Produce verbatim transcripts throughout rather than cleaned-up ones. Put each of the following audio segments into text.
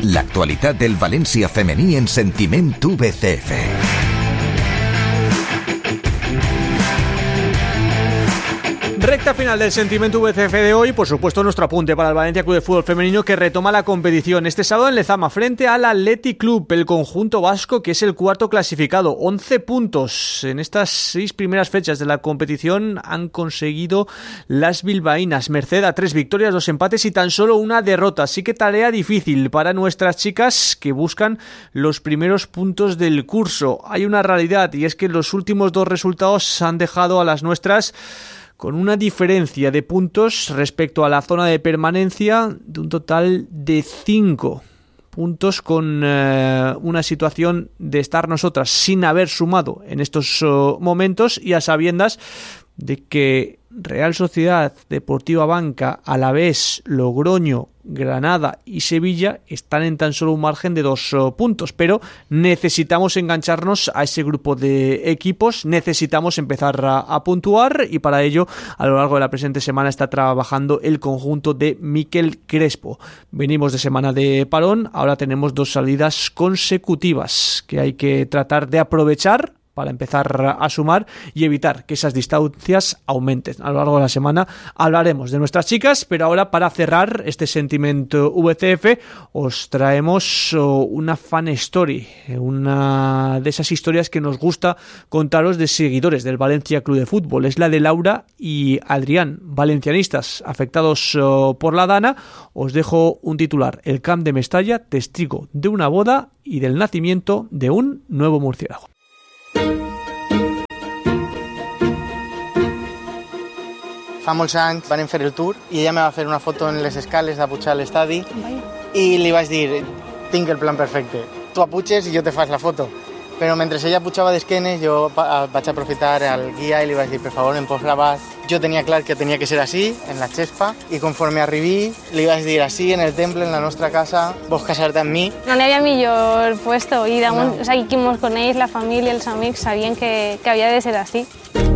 L'actualitat del València femení en Sentiment U V C F. Recta final del Sentiment U V C F de hoy, por supuesto nuestro apunte para el Valencia Club de Fútbol Femenino, que retoma la competición este sábado en Lezama frente al Athletic Club, el conjunto vasco, que es el cuarto clasificado. once puntos en estas seis primeras fechas de la competición han conseguido las bilbaínas, merced a tres victorias, dos empates y tan solo una derrota. Así que tarea difícil para nuestras chicas que buscan los primeros puntos del curso. Hay una realidad y es que los últimos dos resultados han dejado a las nuestras con una diferencia de puntos respecto a la zona de permanencia de un total de cinco puntos, con eh, una situación de estar nosotras sin haber sumado en estos uh, momentos y a sabiendas de que Real Sociedad, Deportiva Banca, Alavés, Logroño, Granada y Sevilla están en tan solo un margen de dos uh, puntos, pero necesitamos engancharnos a ese grupo de equipos, necesitamos empezar a, a puntuar y para ello a lo largo de la presente semana está trabajando el conjunto de Mikel Crespo. Venimos de semana de parón, ahora tenemos dos salidas consecutivas que hay que tratar de aprovechar para empezar a sumar y evitar que esas distancias aumenten. A lo largo de la semana hablaremos de nuestras chicas, pero ahora para cerrar este Sentimiento V C F os traemos una fan story, una de esas historias que nos gusta contaros de seguidores del Valencia Club de Fútbol. Es la de Laura y Adrián, valencianistas afectados por la Dana. Os dejo un titular: el Camp de Mestalla, testigo de una boda y del nacimiento de un nuevo murciélago. Fa molts anys van fer el tour i ella me va fer una foto en les escales de pujar a l'estadi i li vaig dir, tinc el plan perfecte, tu apuges i jo te fas la foto. Però mentre ella pujava d'esquenes jo vaig aprofitar al guia i li vaig dir, per favor, em pots gravar. Jo tenia clar que tenia que ser així, en la xespa, i conforme arribí li vaig dir, així, en el temple, en la nostra casa, vols casar-te amb mi? No hi havia millor puesto i damunt, no. O sigui, qui mos coneix, la família, els amics, sabien que, que havia de ser així.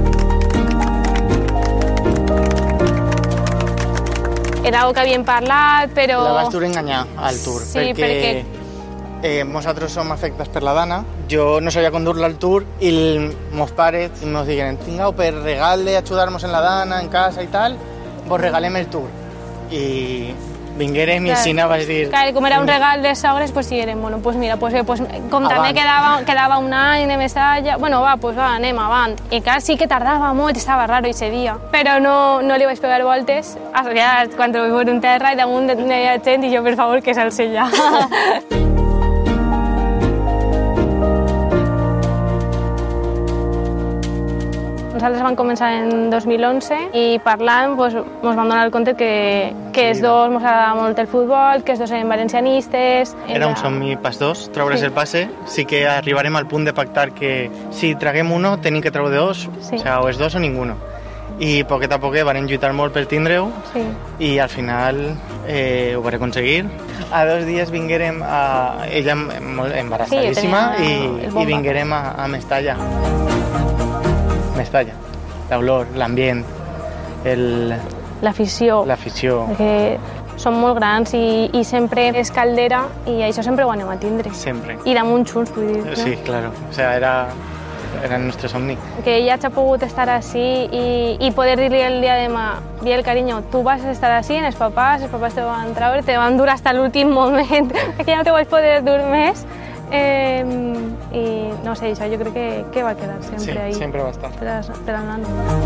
Era algo que havíem parlat, però... La vas dur a enganyar al tour, sí, perquè, perquè... Eh, nosaltres som afectes per la Dana. Jo no sabia conduir-la al tour i els meus pares ens diguen, tingueu per regal d'ajudar-nos en la Dana, en casa i tal, vos regalem el tour. I vinguérem i així vaig dir... Clar, com era un regal de sogres, pues diguérem, bueno, pues mira, pues, pues, com també quedava, quedava un any de Mestalla, bueno, va, pues va, anem avant. I clar, sí que tardava molt, estava raro ese dia, però no, no li vaig pegar voltes, ja, quan ho vaig un terra i damunt hi havia gent i jo, per favor, que s'alci ja. Nosaltres vam començar en dos mil onze i parlant ens pues, vam donar el compte que, que els dos ens agradava molt el futbol, que els dos eren valencianistes... Era, era un somni pas dos, treure's sí. el passe. Sí que arribarem al punt de pactar que si traguem uno tenim que treure dos, sí. o, sea, o els dos o ninguno. I poquet a poquet van lluitar molt per tindre-ho sí. i al final eh, ho vam aconseguir. A dos dies vinguérem a... ella molt embarazadíssima sí, i, i vinguérem a, a Mestalla. Mestalla, l'olor, l'ambient, el... l'afició. L'afició. Perquè som molt grans i, i sempre és caldera i això sempre ho anem a tindre. Sempre. I damunt junts, vull dir. Sí, no? claro. O sea, era, era el nostre somni. Que ella ha pogut estar així i, i poder dir-li el dia de demà, dir el carinyo, tu vas estar així, els papàs, els papàs te van treure, te van dur fins l'últim moment, perquè ja no te vaig poder dur més. Eh, i no sé, això jo crec que, que va quedar sempre sí, ahí. Sempre va estar. Per, per al nano.